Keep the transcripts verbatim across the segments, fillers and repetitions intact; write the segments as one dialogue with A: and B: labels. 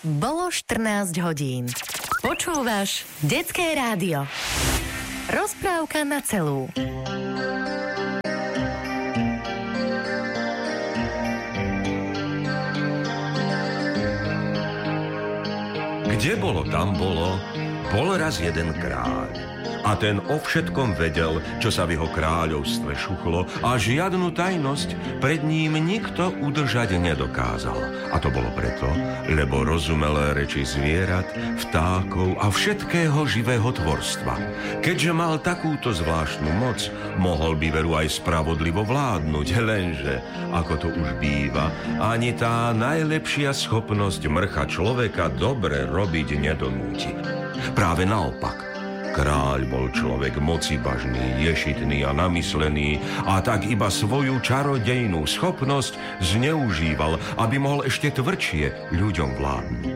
A: Bolo štrnásť hodín. Počúvaš Detské rádio. Rozprávka na celú.
B: Kde bolo, tam bolo, bol raz jeden kráľ. A ten o všetkom vedel, čo sa v jeho kráľovstve šuchlo, a žiadnu tajnosť pred ním nikto udržať nedokázal. A to bolo preto, lebo rozumel reči zvierat, vtákov a všetkého živého tvorstva. Keďže mal takúto zvláštnu moc, mohol by veru aj spravodlivo vládnuť, lenže, ako to už býva, ani tá najlepšia schopnosť mrcha človeka dobre robiť nedonúti. Práve naopak. Kráľ bol človek mocibažný, ješitný a namyslený a tak iba svoju čarodejnú schopnosť zneužíval, aby mohol ešte tvrdšie ľuďom vládnuť.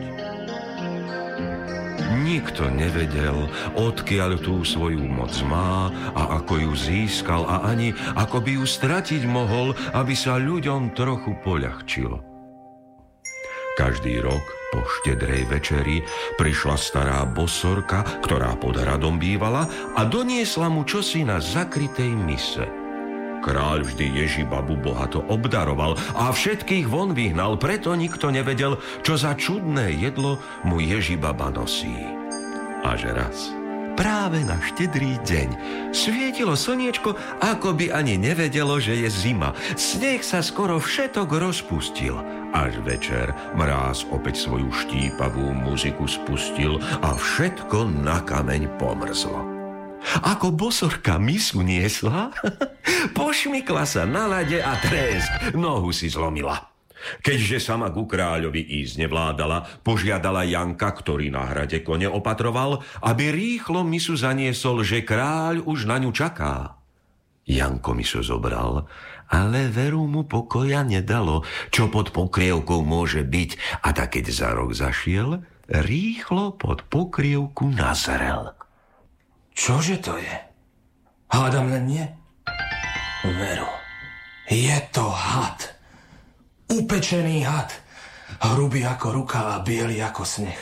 B: Nikto nevedel, odkiaľ tú svoju moc má a ako ju získal a ani ako by ju stratiť mohol, aby sa ľuďom trochu poľahčilo. Každý rok po štedrej večeri prišla stará bosorka, ktorá pod hradom bývala, a doniesla mu čosi na zakrytej mise. Kráľ vždy Ježibabu bohato obdaroval a všetkých von vyhnal, preto nikto nevedel, čo za čudné jedlo mu Ježibaba nosí. Až raz, práve na štedrý deň, svietilo slniečko, ako by ani nevedelo, že je zima. Sneh sa skoro všetok rozpustil. Až večer mráz opäť svoju štípavú muziku spustil a všetko na kameň pomrzlo. Ako bosorka misu niesla, pošmykla sa na lade a trésk, nohu si zlomila. Keďže sama ku kráľovi ísť nevládala, požiadala Janka, ktorý na hrade kone opatroval, aby rýchlo misu zaniesol, že kráľ už na ňu čaká. Janko misu zobral, ale veru mu pokoja nedalo, čo pod pokrievkou môže byť, a tak keď za rok zašiel, rýchlo pod pokrievku nazrel.
C: Čože to je? Hádam len nie? Veru, je to had. Upečený had. Hrubý ako ruka a biely ako sneh.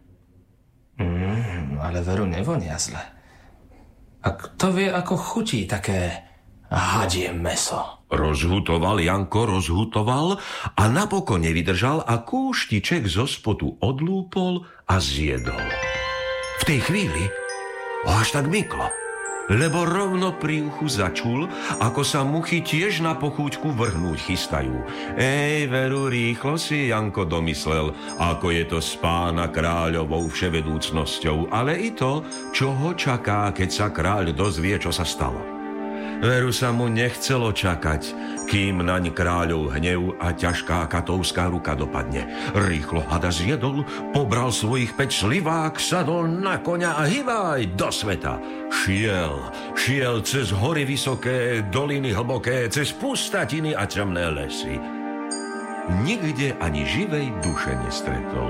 C: Mm, ale veru nevonia zle. A kto vie, ako chutí také hadie meso?
B: Rozhutoval Janko, rozhutoval a napokon nevydržal a kúštiček zo spodu odlúpol a zjedol. V tej chvíli ho až tak myklo, lebo rovno pri uchu začul, ako sa muchy tiež na pochúťku vrhnúť chystajú. Ej, veru, rýchlo si Janko domyslel, ako je to s pána kráľovou vševedúcnosťou, ale i to, čo ho čaká, keď sa kráľ dozvie, čo sa stalo. Veru sa mu nechcelo čakať, kým naň kráľov hnev a ťažká katovská ruka dopadne. Rýchlo hada zjedol, pobral svojich päť slivák, sadol na koňa a hýbaj do sveta. Šiel, šiel cez hory vysoké, doliny hlboké, cez pustatiny a temné lesy. Nikde ani živej duše nestretol.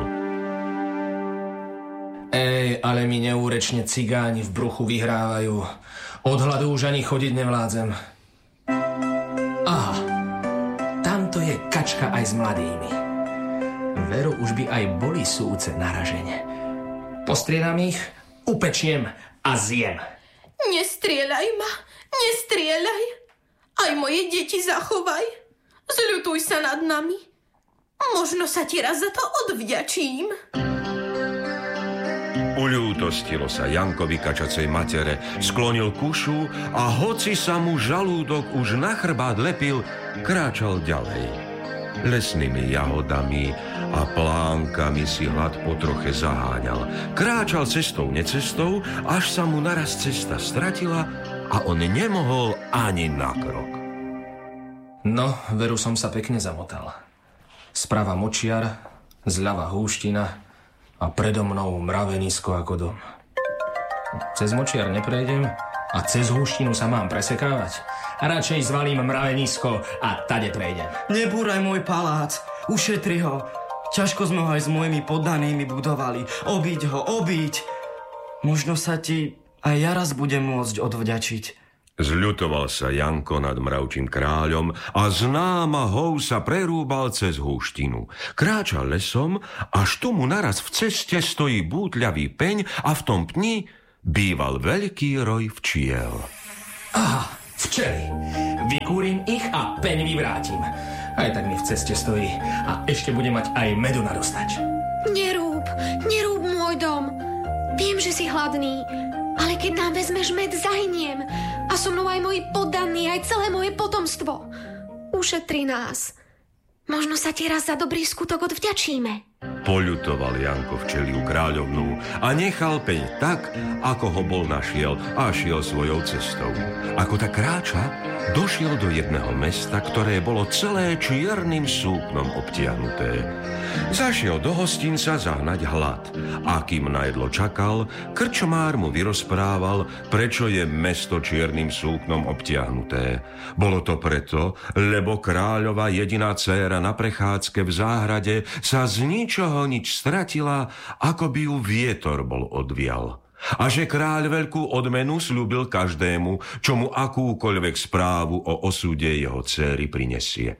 C: Ej, ale mi neúrečne cigáni v bruchu vyhrávajú. Od hladu už ani chodiť nevládzem. Aha, tamto je kačka aj s mladými. Veru, už by aj boli súce na ražene. Postriedam ich, upečiem a zjem.
D: Nestrieľaj ma, nestrieľaj. Aj moje deti zachovaj. Zľutuj sa nad nami. Možno sa ti raz za to odvďačím.
B: Uľútostilo sa Jankovi kačacej matere, sklonil kušu a hoci sa mu žalúdok už na chrbát lepil, kráčal ďalej. Lesnými jahodami a plánkami si hlad po troche zaháňal. Kráčal cestou necestou, až sa mu naraz cesta stratila a on nemohol ani na krok.
C: No, veru som sa pekne zamotal. Sprava močiar, zľava húština a predo mnou mravenisko ako dom. Cez močiar neprejdem a cez húštinu sa mám presekávať. A radšej zvalím mravenisko a tade prejdem.
E: Nebúraj môj palác, ušetri ho. Ťažko sme ho aj s mojimi poddanými budovali. Obíď ho, obíď. Možno sa ti aj ja raz budem môcť odvďačiť.
B: Zľutoval sa Janko nad mravčím kráľom a z námahou sa prerúbal cez húštinu. Kráčal lesom, až tu mu naraz v ceste stojí bútľavý peň a v tom pni býval veľký roj včiel.
C: Aha, včely. Vykúrim ich a peň vyvrátim. Aj tak mi v ceste stojí a ešte bude mať aj medu nadostač.
F: Nerúb, nerúb môj dom. Viem, že si hladný, ale keď nám vezmeš med, zahyniem. A so mnou aj moji poddaní, aj celé moje potomstvo. Ušetri nás. Možno sa ti raz za dobrý skutok odvďačíme.
B: Poľutoval Janko včeliu kráľovnú a nechal peň tak, ako ho bol našiel a šiel svojou cestou. Ako tak kráča, došiel do jedného mesta, ktoré bolo celé čiernym súpnom obtiahnuté. Zašiel do hostinca zahnať hlad a kým na jedlo čakal, krčmár mu vyrozprával, prečo je mesto čiernym súpnom obtiahnuté. Bolo to preto, lebo kráľova jediná dcéra na prechádzke v záhrade sa z ničoho nič stratila, ako by ju vietor bol odvial. A že kráľ veľkú odmenu sľúbil každému, čo mu akúkoľvek správu o osude jeho dcéry prinesie.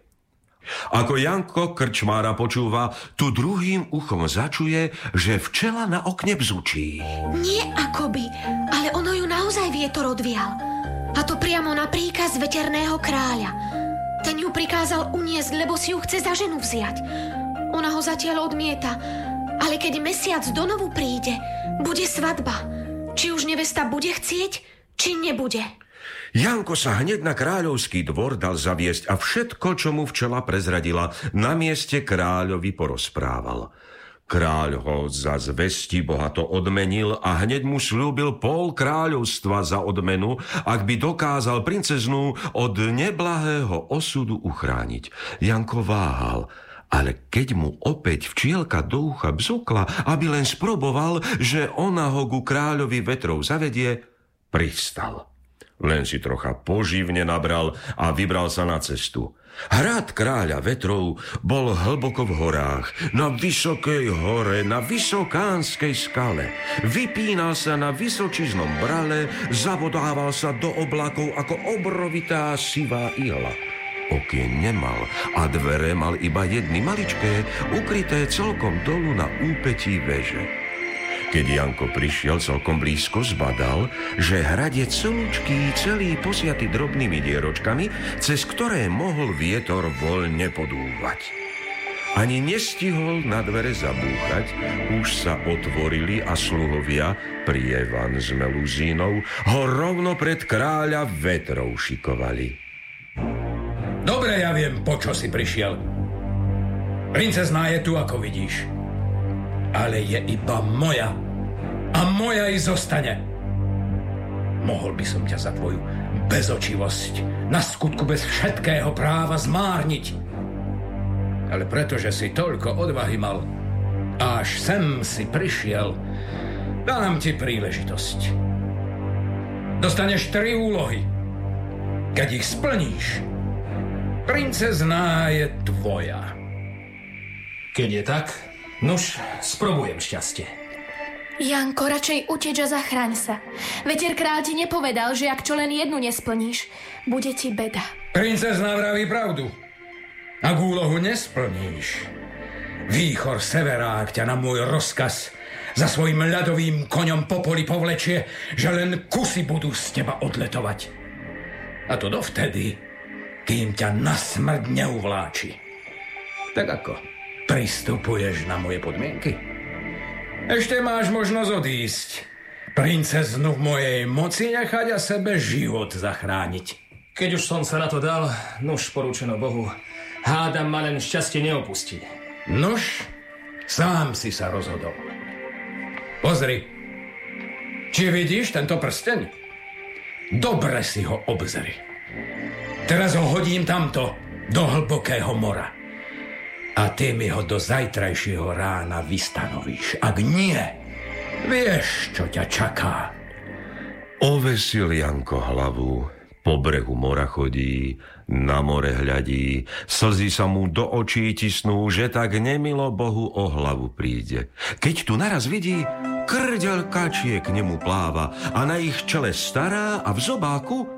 B: Ako Janko krčmára počúva, tu druhým uchom začuje, že včela na okne bzučí.
F: Nie akoby, ale ono ju naozaj vietor odvial. A to priamo na príkaz veterného kráľa. Ten ju prikázal uniesť, lebo si ju chce za ženu vziať. Ona ho zatiaľ odmieta, ale keď mesiac donovu príde, bude svadba. Či už nevesta bude chcieť, či nebude.
B: Janko sa hneď na kráľovský dvor dal zaviesť a všetko, čo mu včela prezradila, na mieste kráľovi porozprával. Kráľ ho za zvesti bohato odmenil a hneď mu sľúbil pol kráľovstva za odmenu, ak by dokázal princeznú od neblahého osudu uchrániť. Janko váhal, ale keď mu opäť včielka do ucha bzukla, aby len sproboval, že ona ho ku kráľovi vetrov zavedie, pristal. Len si trocha poživne nabral a vybral sa na cestu. Hrad kráľa vetrov bol hlboko v horách, na vysokej hore, na vysokánskej skale. Vypínal sa na vysočiznom brale, zavodával sa do oblakov ako obrovitá sivá ihla. Okien nemal a dvere mal iba jedny maličké, ukryté celkom dolu na úpetí veže. Keď Janko prišiel celkom blízko, zbadal, že hrad je celúčký, celý posiaty drobnými dieročkami, cez ktoré mohol vietor voľne podúvať. Ani nestihol na dvere zabúchať, už sa otvorili a sluhovia, prievan s meluzínou, ho rovno pred kráľa vetrov šikovali.
G: Dobre, ja viem, po čo si prišiel. Princezná je tu, ako vidíš. Ale je iba moja. A moja i zostane. Mohol by som ťa za tvoju bezočivosť na skutku bez všetkého práva zmárniť. Ale pretože si toľko odvahy mal a až sem si prišiel, dám ti príležitosť. Dostaneš tri úlohy. Keď ich splníš, princezná je tvoja.
C: Keď je tak, nuž, sprobujem šťastie.
D: Janko, radšej uteč a zachráň sa. Veter kráľ ti nepovedal, že ak čo len jednu nesplníš, bude ti beda.
G: Princezná vraví pravdu. Ak úlohu nesplníš, výchor severák ťa na môj rozkaz za svojim ľadovým koňom po poli povlečie, že len kusy budú z teba odletovať. A to dovtedy, kým ťa na smrť neuvláči. Tak ako? Pristupuješ na moje podmienky? Ešte máš možnosť odísť. Princeznu v mojej moci nechať a sebe život zachrániť.
C: Keď už som sa na to dal, nuž porúčeno Bohu, hádam ma len šťastie neopustí.
G: Nuž, sám si sa rozhodol. Pozri, či vidíš tento prsteň? Dobre si ho obzri. Teraz ho hodím tamto, do hlbokého mora. A ty mi ho do zajtrajšieho rána vystanovíš. Ak nie, vieš, čo ťa čaká.
B: Ovesil Janko hlavu, po brehu mora chodí, na more hľadí, slzy sa mu do očí tisnú, že tak nemilo Bohu o hlavu príde. Keď tu naraz vidí, krdeľ kačie k nemu pláva a na ich čele stará a v zobáku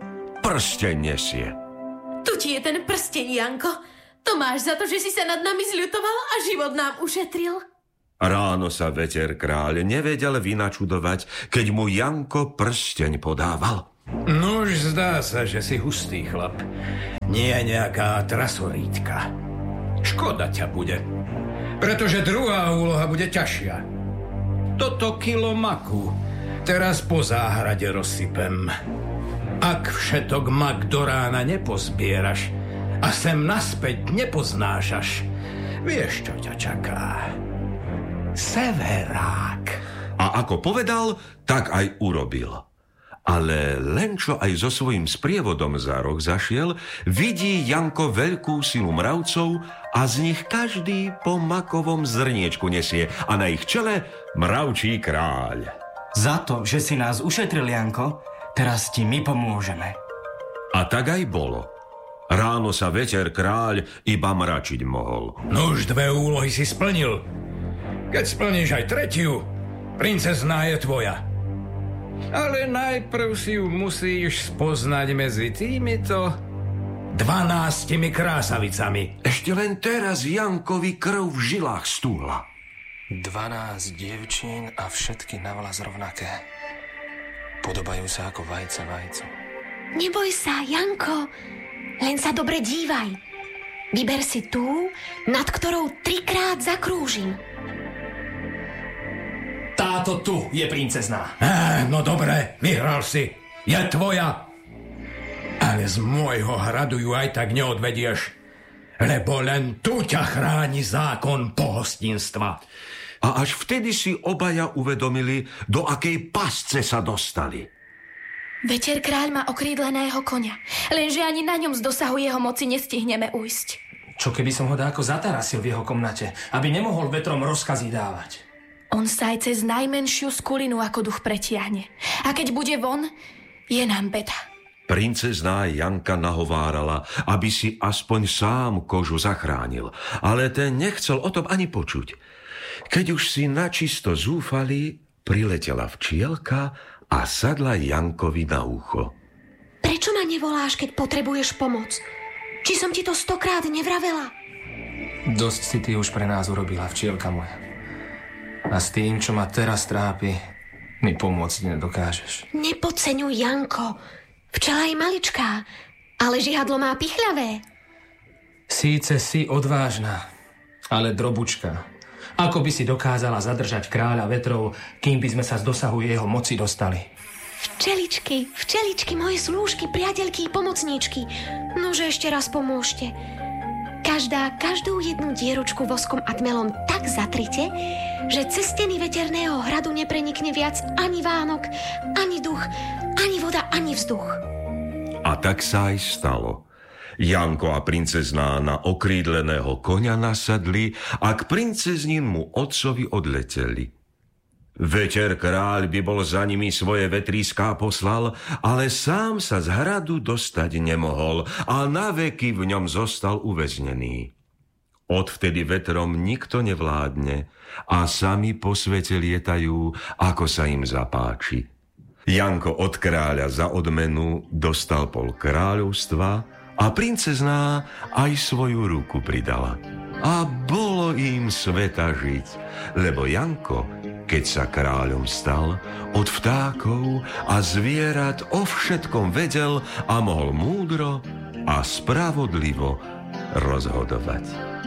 B: prsteň nesie.
D: Tu ti je ten prsteň, Janko. To máš za to, že si sa nad nami zľutoval a život nám ušetril.
B: Ráno sa veter kráľ nevedel vynačudovať, keď mu Janko prsteň podával.
G: Nuž, zdá sa, že si hustý chlap. Nie nejaká trasorítka. Škoda ťa bude, pretože druhá úloha bude ťažšia. Toto kilo maku teraz po záhrade rozsypem. Ak všetok mak do rána nepozbieraš a sem naspäť nepoznášaš, vieš, čo ťa čaká. Severák.
B: A ako povedal, tak aj urobil. Ale len čo aj so svojím sprievodom za roh zašiel, vidí Janko veľkú silu mravcov a z nich každý po makovom zrniečku nesie a na ich čele mravčí kráľ.
E: Za to, že si nás ušetril, Janko, teraz ti my pomôžeme.
B: A tak aj bolo. Ráno sa veter kráľ iba mračiť mohol.
G: Nuž, dve úlohy si splnil. Keď splníš aj tretiu, princezná je tvoja. Ale najprv si ju musíš spoznať medzi týmito dvanástimi krásavicami.
B: Ešte len teraz Jankovi krv v žilách stúhla.
C: Dvanásť dievčín a všetky navlas rovnaké. Podobajú sa ako vajce vajcu.
F: Neboj sa, Janko, len sa dobre dívaj. Vyber si tú, nad ktorou trikrát zakrúžim.
C: Táto tu je princezná.
G: Á, no dobre, vyhral si. Je tvoja. Ale z môjho hradu ju aj tak neodvedieš, lebo len tu ťa chráni zákon pohostinstva.
B: A až vtedy si obaja uvedomili, do akej pasce sa dostali.
D: Veter kráľ má okrídleného koňa, lenže ani na ňom z dosahu jeho moci nestihneme ujsť.
C: Čo keby som ho dáko zatarasil v jeho komnate, aby nemohol vetrom rozkazy dávať?
D: On sa aj cez najmenšiu skulinu ako duch pretiahne. A keď bude von, je nám beda.
B: Princezná Janka nahovárala, aby si aspoň sám kožu zachránil, ale ten nechcel o tom ani počuť. Keď už si načisto zúfali, priletela včielka a sadla Jankovi na ucho.
F: Prečo ma nevoláš, keď potrebuješ pomoc? Či som ti to stokrát nevravela?
C: Dosť si ty už pre nás urobila, včielka moja. A s tým, čo ma teraz trápi, mi pomôcť nedokážeš.
F: Nepodceňuj, Janko. Včela je maličká, ale žihadlo má pichľavé.
C: Síce si odvážna, ale drobučka. Ako by si dokázala zadržať kráľa vetrov, kým by sme sa z dosahu jeho moci dostali?
F: Včeličky, včeličky, moje slúžky, priateľky, pomocníčky. Nože ešte raz pomôžte. Každá, každú jednu dieručku voskom a tmelom tak zatrite, že cez steny veterného hradu neprenikne viac ani vánok, ani duch, ani voda, ani vzduch.
B: A tak sa aj stalo. Janko a princezná na okrídleného koňa nasadli a k princezninmu otcovi odleteli. Veter kráľ by bol za nimi svoje vetríská poslal, ale sám sa z hradu dostať nemohol a naveky v ňom zostal uväznený. Odvtedy vetrom nikto nevládne a sami po svete lietajú, ako sa im zapáči. Janko od kráľa za odmenu dostal pol kráľovstva a princezná aj svoju ruku pridala. A bolo im sveta žiť, lebo Janko, keď sa kráľom stal, od vtákov a zvierat o všetkom vedel a mohol múdro a spravodlivo rozhodovať.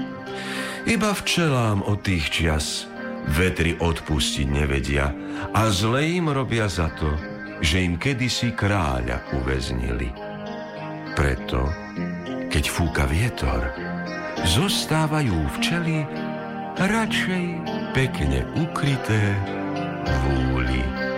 B: Iba včelám od tých čias vetri odpustiť nevedia a zle im robia za to, že im kedysi kráľa uväznili. Preto, keď fúka vietor, zostávajú včely radšej pekne ukryté v úli.